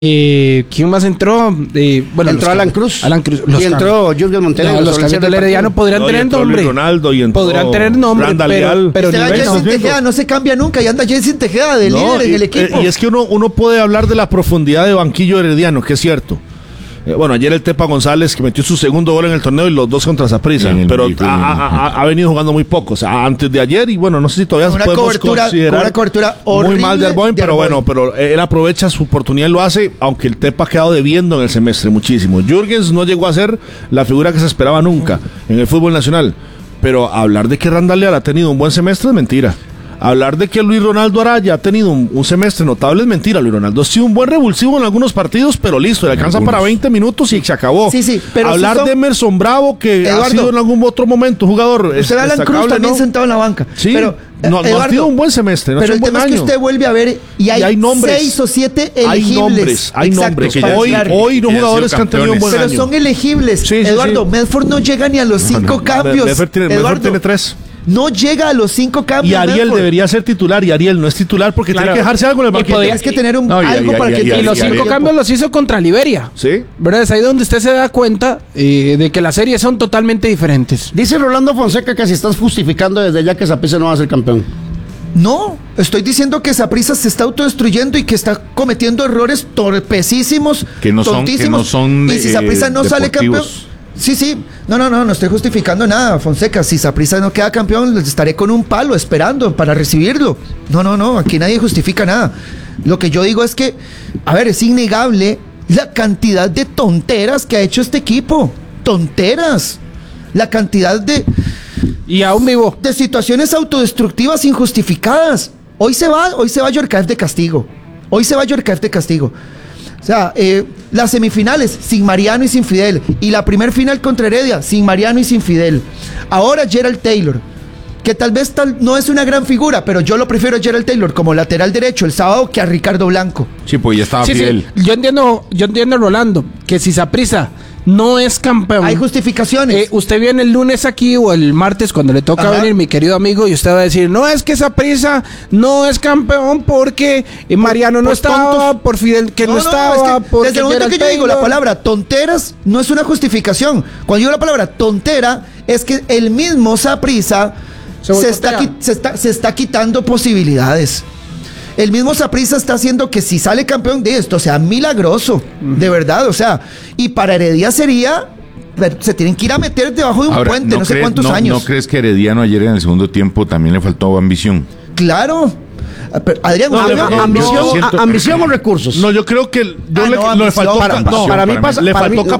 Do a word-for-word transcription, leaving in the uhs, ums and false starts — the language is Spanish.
Eh, ¿Quién más entró? Eh, bueno, entró los, Alan Cruz. Alan Cruz. Y entró Jürgen Montero. No, los cambios del Herediano podrían no, tener nombre. Luis Ronaldo y entró podrían tener nombre, Randall pero, Leal. pero Este nivel no. Jason Tejeda no se cambia nunca y anda Jason Tejeda de No, líder en y, el equipo. eh, y es que uno, uno puede hablar de la profundidad de banquillo herediano, que es cierto. Eh, bueno, ayer el Tepa González que metió su segundo gol en el torneo y los dos contra Saprissa, pero ha, ha, ha venido jugando muy poco, o sea, antes de ayer y bueno, no sé si todavía una podemos cobertura, considerar una cobertura horrible muy mal de Arboin, de pero Arboin. bueno, pero él aprovecha su oportunidad y lo hace, aunque el Tepa ha quedado debiendo en el semestre muchísimo. Jürgens no llegó a ser la figura que se esperaba nunca en el fútbol nacional, pero hablar de que Randall Leal ha tenido un buen semestre es mentira. Hablar de que Luis Ronaldo Araya ha tenido un, un semestre notable es mentira. Luis Ronaldo ha sido un buen revulsivo en algunos partidos, pero listo, le alcanza para veinte minutos y se acabó. Sí, sí, pero hablar si son... de Emerson Bravo, que Eduardo, ha sido en algún otro momento jugador usted ve a Alan Cruz también ¿no? sentado en la banca. Sí, pero, no, no Eduardo, ha sido un buen semestre, no pero ha el sido un tema buen es año. que usted vuelve a ver y hay, hay nombres, seis o siete elegibles. Hay nombres, hay Exacto, nombres. para Hoy, entrar. hoy no Que ya jugadores han que han tenido un buen pero año. son elegibles. Sí, sí, Eduardo, sí. Medford no llega ni a los cinco No, cambios. Medford tiene, Medford Eduardo, tiene tres. no llega a los cinco cambios. Y Ariel Medford. debería ser titular, y Ariel no es titular porque Claro. tiene que dejarse algo en el Y banquillo. podía- Tienes que tener un, No, y- algo y- para y- que y- te- Y los y- cinco y- cambios los hizo contra Liberia. Sí. ¿Verdad? Es ahí donde usted se da cuenta eh, de que las series son totalmente diferentes. Dice Rolando Fonseca que si estás justificando desde ya que Saprissa no va a ser campeón. No, estoy diciendo que Saprissa se está autodestruyendo y que está cometiendo errores torpecísimos, Que no son- tontísimos. que no son, y si eh, Saprissa no sale campeón, deportivos. sí, sí, no, no, no, no estoy justificando nada, Fonseca. Si Saprissa no queda campeón, estaré con un palo esperando para recibirlo. No, no, no, aquí nadie justifica nada. Lo que yo digo es que, a ver, es innegable la cantidad de tonteras que ha hecho este equipo. Tonteras. La cantidad de Y aún vivo. de situaciones autodestructivas injustificadas. Hoy se va, hoy se va Yorkaev de castigo. Hoy se va Yorkaev de castigo. O sea, eh, las semifinales sin Mariano y sin Fidel. Y la primer final contra Heredia sin Mariano y sin Fidel. Ahora Gerald Taylor, que tal vez tal, no es una gran figura, pero yo lo prefiero a Gerald Taylor como lateral derecho el sábado que a Ricardo Blanco. Sí, pues ya estaba Sí, Fidel. sí. Yo entiendo, yo entiendo, Rolando, que si Saprissa no es campeón. Hay justificaciones. Eh, usted viene el lunes aquí o el martes cuando le toca Ajá. venir, mi querido amigo, y usted va a decir, no es que Saprissa no es campeón porque eh, Mariano no por estaba, tontos. por Fidel que no, No, no, estaba, es que porque desde el momento Gerald que yo digo la Taylor. palabra tonteras, no es una justificación. Cuando digo la palabra tontera, es que el mismo Saprissa Se se, está, boicotea. qui- se, está, se está quitando posibilidades. El mismo Saprissa está haciendo que si sale campeón de esto sea milagroso, de verdad, o sea, y para Heredia sería, se tienen que ir a meter debajo de un Ahora, puente, no, sé crees- cuántos no- años. ¿No crees que Herediano ayer en el segundo tiempo también le faltó ambición? Claro. Ah, pero, Adrián, No, usted le- ve- no, ambición, yo siento- a- ambición o recursos. No, yo creo que yo Ah, le, no, no, le ambición. faltó, para, no, para mí para pasa, le para faltó mí-